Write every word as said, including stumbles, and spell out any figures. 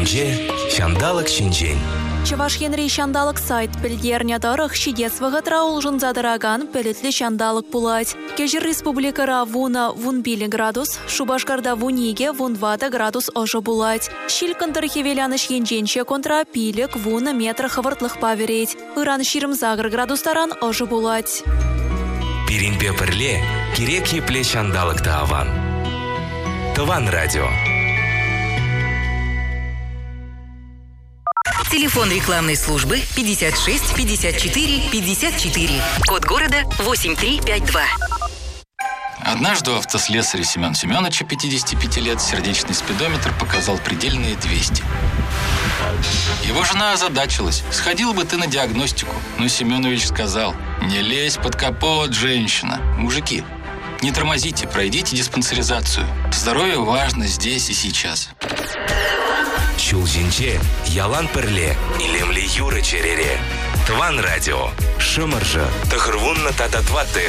Чулзинче, Шандалык Шинчен. Чаваш Henry Шандалык сайт пельдерня дарах шидетсвага траулжын задыраган пелетлі шандалык пулать. Кежір республикара вуна вун били градус, Шубашкарда вуниге вун вада градус ожы булать. Шилкандыр хевеляныш енженче контра пилек вуна метр хавартлых павереть. Иран ширым загр градустаран ожы булать. Пирин пеперле, кирек епле шандалык тааван. Таван радио. Телефон рекламной службы пятьдесят шесть пятьдесят четыре пятьдесят четыре. Код города восемь три пять два. Однажды у автослесаря Семена Семеновича, пятидесяти пяти лет, сердечный спидометр показал предельные двести. Его жена озадачилась. Сходил бы ты на диагностику. Но Семенович сказал: не лезь под капот, женщина. Мужики, не тормозите, пройдите диспансеризацию. Здоровье важно здесь и сейчас. Чулзинче, Ялан Перле, Илемли Юры Черере. Тван радио. Шымыржы, Тахырвунна Тататваты